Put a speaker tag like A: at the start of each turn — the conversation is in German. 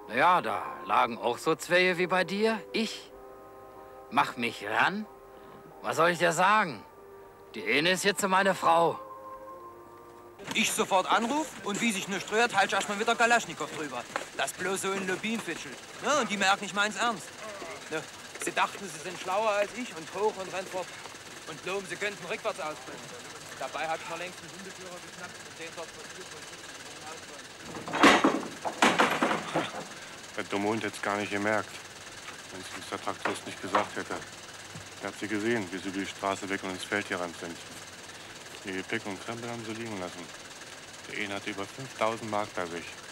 A: Ja, da lagen auch so Zweie wie bei dir. Ich mach mich ran. Was soll ich dir sagen? Die eine ist jetzt meine Frau.
B: Ich sofort anruf und wie sich nichts rührt, halt ich erstmal wieder Kalaschnikow drüber. Das bloß so in Lubin fitschelt. Ja, und die merken, ich mein's ernst. Ja, sie dachten, sie sind schlauer als ich und hoch und rennt fort. Und glauben, sie könnten rückwärts ausbrechen. Dabei hat man längst einen Hundeführer geknackt und den dort passiert.
C: Der dumme Hund hätte es gar nicht gemerkt, wenn es uns der Traktorist nicht gesagt hätte. Er hat sie gesehen, wie sie über die Straße weg und ins Feld gerannt sind. Ihr Gepäck und Krempel haben sie liegen lassen. Der eine hatte über 5000 Mark bei sich.